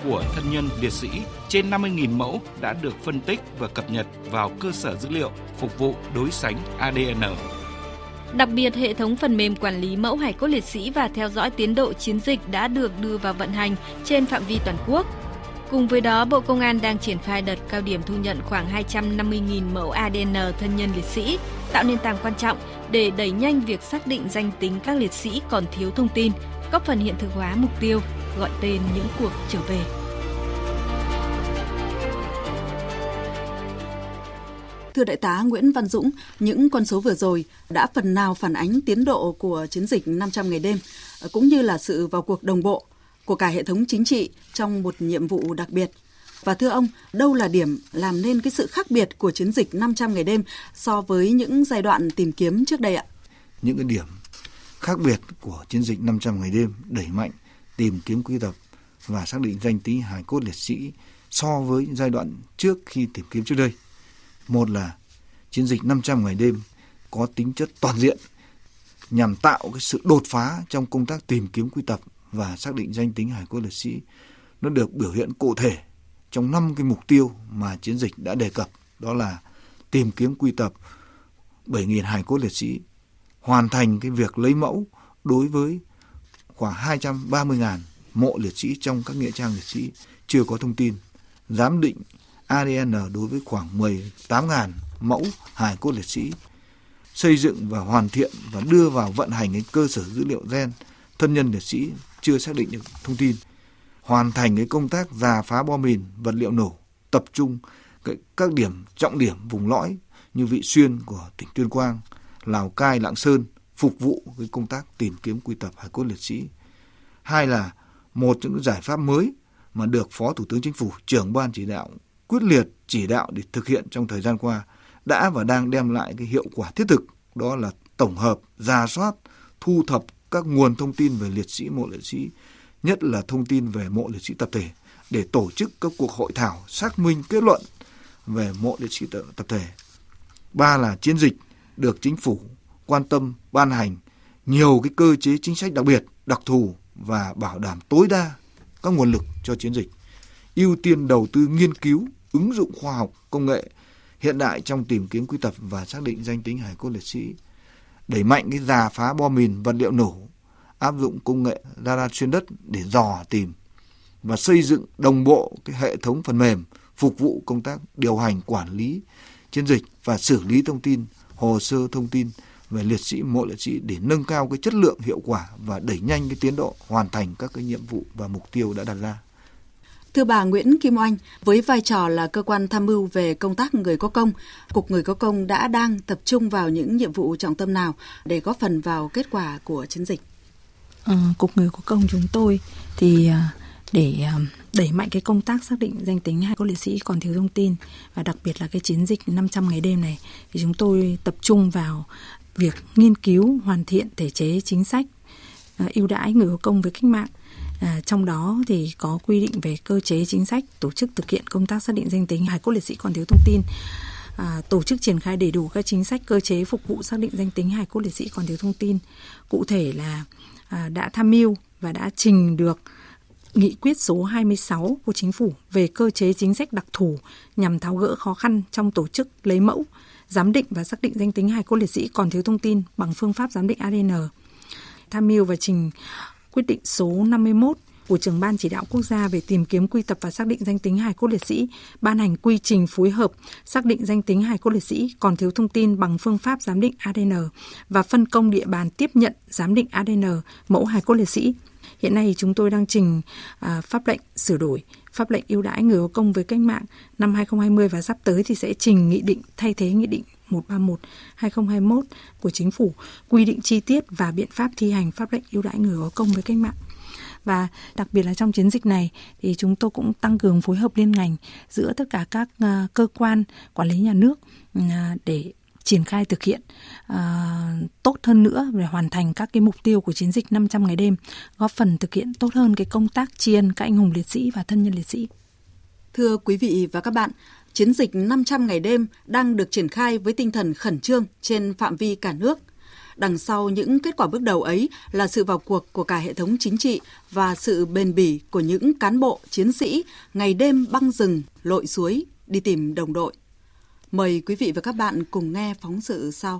của thân nhân liệt sĩ trên 50.000 mẫu đã được phân tích và cập nhật vào cơ sở dữ liệu phục vụ đối sánh ADN. Đặc biệt, hệ thống phần mềm quản lý mẫu hài cốt liệt sĩ và theo dõi tiến độ chiến dịch đã được đưa vào vận hành trên phạm vi toàn quốc. Cùng với đó, Bộ Công an đang triển khai đợt cao điểm thu nhận khoảng 250.000 mẫu ADN thân nhân liệt sĩ, tạo nền tảng quan trọng để đẩy nhanh việc xác định danh tính các liệt sĩ còn thiếu thông tin, góp phần hiện thực hóa mục tiêu gọi tên những cuộc trở về. Thưa Đại tá Nguyễn Văn Dũng, những con số vừa rồi đã phần nào phản ánh tiến độ của chiến dịch 500 ngày đêm, cũng như là sự vào cuộc đồng bộ của cả hệ thống chính trị trong một nhiệm vụ đặc biệt. Và thưa ông, đâu là điểm làm nên cái sự khác biệt của chiến dịch 500 ngày đêm so với những giai đoạn tìm kiếm trước đây ạ? Những cái điểm khác biệt của chiến dịch 500 ngày đêm đẩy mạnh tìm kiếm quy tập và xác định danh tính hài cốt liệt sĩ so với giai đoạn trước khi tìm kiếm trước đây. Một là chiến dịch 500 ngày đêm có tính chất toàn diện nhằm tạo cái sự đột phá trong công tác tìm kiếm quy tập và xác định danh tính hài cốt liệt sĩ. Nó được biểu hiện cụ thể trong 5 cái mục tiêu mà chiến dịch đã đề cập, đó là tìm kiếm quy tập 7.000 hài cốt liệt sĩ, hoàn thành cái việc lấy mẫu đối với khoảng 230.000 mộ liệt sĩ trong các nghĩa trang liệt sĩ chưa có thông tin, giám định ADN đối với khoảng 18.000 mẫu hài cốt liệt sĩ, xây dựng và hoàn thiện và đưa vào vận hành cái cơ sở dữ liệu gen thân nhân liệt sĩ chưa xác định được thông tin, hoàn thành cái công tác rà phá bom mìn, vật liệu nổ, tập trung các điểm trọng điểm vùng lõi như Vị Xuyên của tỉnh Tuyên Quang, Lào Cai, Lạng Sơn phục vụ cái công tác tìm kiếm quy tập hài cốt liệt sĩ. Hai là một trong những giải pháp mới mà được Phó Thủ tướng Chính phủ, trưởng ban chỉ đạo quyết liệt chỉ đạo để thực hiện trong thời gian qua đã và đang đem lại cái hiệu quả thiết thực, đó là tổng hợp, rà soát, thu thập các nguồn thông tin về liệt sĩ, mộ liệt sĩ, nhất là thông tin về mộ liệt sĩ tập thể để tổ chức các cuộc hội thảo xác minh kết luận về mộ liệt sĩ tập thể. Ba là chiến dịch được chính phủ quan tâm ban hành nhiều cái cơ chế chính sách đặc biệt, đặc thù và bảo đảm tối đa các nguồn lực cho chiến dịch, ưu tiên đầu tư nghiên cứu, ứng dụng khoa học, công nghệ hiện đại trong tìm kiếm quy tập và xác định danh tính hài cốt liệt sĩ, đẩy mạnh cái rà phá bom mìn, vật liệu nổ, áp dụng công nghệ radar xuyên đất để dò tìm và xây dựng đồng bộ cái hệ thống phần mềm phục vụ công tác điều hành, quản lý chiến dịch và xử lý thông tin, hồ sơ thông tin về liệt sĩ, mộ liệt sĩ để nâng cao cái chất lượng, hiệu quả và đẩy nhanh cái tiến độ hoàn thành các cái nhiệm vụ và mục tiêu đã đặt ra. Thưa bà Nguyễn Kim Oanh, với vai trò là cơ quan tham mưu về công tác người có công, Cục Người có công đang tập trung vào những nhiệm vụ trọng tâm nào để góp phần vào kết quả của chiến dịch? Cục Người có công chúng tôi thì để đẩy mạnh cái công tác xác định danh tính hài cốt liệt sĩ còn thiếu thông tin và đặc biệt là cái chiến dịch 500 ngày đêm này thì chúng tôi tập trung vào việc nghiên cứu, hoàn thiện thể chế chính sách ưu đãi người có công với cách mạng. Trong đó thì có quy định về cơ chế chính sách tổ chức thực hiện công tác xác định danh tính hài cốt liệt sĩ còn thiếu thông tin, tổ chức triển khai đầy đủ các chính sách cơ chế phục vụ xác định danh tính hài cốt liệt sĩ còn thiếu thông tin. Cụ thể là đã tham mưu và đã trình được nghị quyết số 26 của Chính phủ về cơ chế chính sách đặc thù nhằm tháo gỡ khó khăn trong tổ chức lấy mẫu, giám định và xác định danh tính hài cốt liệt sĩ còn thiếu thông tin bằng phương pháp giám định ADN. Tham mưu và trình quyết định số 51 của Trưởng ban Chỉ đạo Quốc gia về tìm kiếm quy tập và xác định danh tính hài cốt liệt sĩ, ban hành quy trình phối hợp xác định danh tính hài cốt liệt sĩ còn thiếu thông tin bằng phương pháp giám định ADN và phân công địa bàn tiếp nhận giám định ADN mẫu hài cốt liệt sĩ. Hiện nay chúng tôi đang trình pháp lệnh sửa đổi, pháp lệnh ưu đãi người có công với cách mạng năm 2020 và sắp tới thì sẽ trình nghị định thay thế nghị định 131/2021 của Chính phủ quy định chi tiết và biện pháp thi hành pháp lệnh ưu đãi người có công với cách mạng. Và đặc biệt là trong chiến dịch này thì chúng tôi cũng tăng cường phối hợp liên ngành giữa tất cả các cơ quan quản lý nhà nước để triển khai thực hiện tốt hơn nữa để hoàn thành các cái mục tiêu của chiến dịch 500 ngày đêm, góp phần thực hiện tốt hơn cái công tác tri ân các anh hùng liệt sĩ và thân nhân liệt sĩ. Thưa quý vị và các bạn, chiến dịch 500 ngày đêm đang được triển khai với tinh thần khẩn trương trên phạm vi cả nước. đằng sau những kết quả bước đầu ấy là sự vào cuộc của cả hệ thống chính trị và sự bền bỉ của những cán bộ, chiến sĩ ngày đêm băng rừng, lội suối đi tìm đồng đội. Mời quý vị và các bạn cùng nghe phóng sự sau.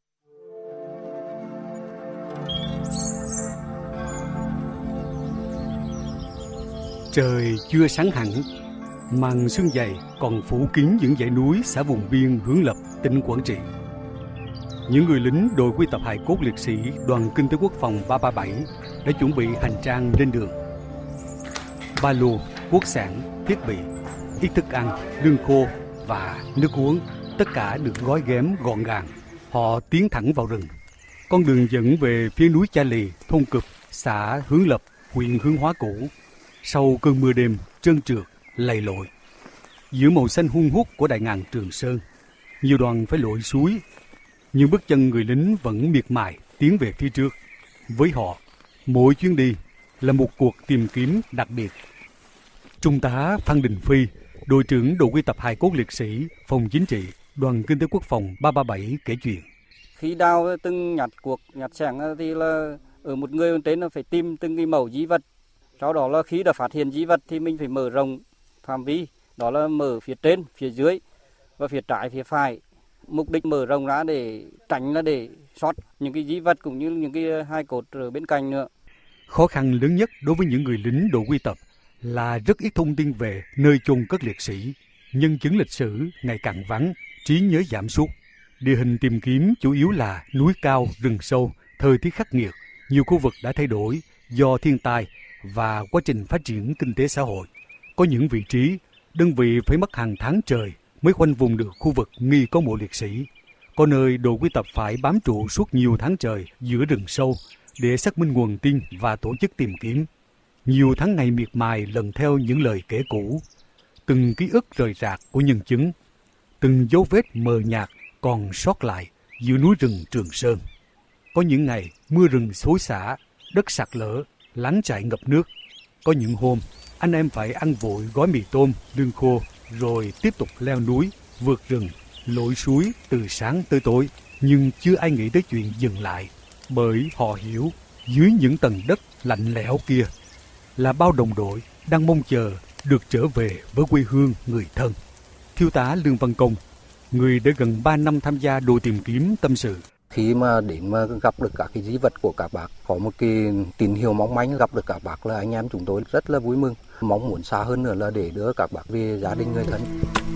Trời chưa sáng hẳn, màn sương dày còn phủ kín những dãy núi xã vùng biên Hướng Lập, tỉnh Quảng Trị. Những người lính đội quy tập hài cốt liệt sĩ Đoàn Kinh tế Quốc phòng 337 đã chuẩn bị hành trang lên đường. Ba lô, quốc sản, thiết bị, ít thức ăn, lương khô và nước uống, tất cả được gói ghém gọn gàng. Họ tiến thẳng vào rừng. Con đường dẫn về phía núi Cha Lì, thôn Cụp, xã Hướng Lập, huyện Hướng Hóa cũ. Sau cơn mưa đêm trơn trượt, lầy lội, giữa màu xanh hun hút của đại ngàn Trường Sơn, nhiều đoàn phải lội suối, nhưng bước chân người lính vẫn miệt mài tiến về phía trước. Với họ, mỗi chuyến đi là một cuộc tìm kiếm đặc biệt. Trung tá Phan Đình Phi, đội trưởng đội quy tập hài cốt liệt sĩ, phòng chính trị, Đoàn Kinh tế Quốc phòng 337 kể chuyện. Khi đào từng nhặt sẻng thì là ở một người trên là phải tìm từng cái mẩu di vật. Sau đó là khi đã phát hiện di vật thì mình phải mở rộng phạm vi, đó là mở phía trên, phía dưới và phía trái, phía phải. Mục đích mở rộng ra để tránh là để sót những cái di vật cũng như những cái hài cốt ở bên cạnh nữa. Khó khăn lớn nhất đối với những người lính đội quy tập là rất ít thông tin về nơi chôn cất liệt sĩ, nhân chứng lịch sử ngày càng vắng, trí nhớ giảm sút. Địa hình tìm kiếm chủ yếu là núi cao, rừng sâu, thời tiết khắc nghiệt, nhiều khu vực đã thay đổi do thiên tai và quá trình phát triển kinh tế xã hội. Có những vị trí, đơn vị phải mất hàng tháng trời mới khoanh vùng được khu vực nghi có mộ liệt sĩ. Có nơi đội quy tập phải bám trụ suốt nhiều tháng trời giữa rừng sâu để xác minh nguồn tin và tổ chức tìm kiếm. Nhiều tháng ngày miệt mài lần theo những lời kể cũ, từng ký ức rời rạc của nhân chứng, từng dấu vết mờ nhạt còn sót lại giữa núi rừng Trường Sơn. Có những ngày mưa rừng xối xả, đất sạt lở, láng chại ngập nước. Có những hôm anh em phải ăn vội gói mì tôm, lương khô rồi tiếp tục leo núi, vượt rừng, lội suối từ sáng tới tối. Nhưng chưa ai nghĩ tới chuyện dừng lại, bởi họ hiểu dưới những tầng đất lạnh lẽo kia là bao đồng đội đang mong chờ được trở về với quê hương người thân. Thiếu tá Lương Văn Công, người đã gần 3 năm tham gia đội tìm kiếm, tâm sự. Khi mà đến mà gặp được các cái di vật của các bác, có một cái tín hiệu mong manh gặp được các bác là anh em chúng tôi rất là vui mừng. Mong muốn xa hơn nữa là để đưa các bác về gia đình người thân.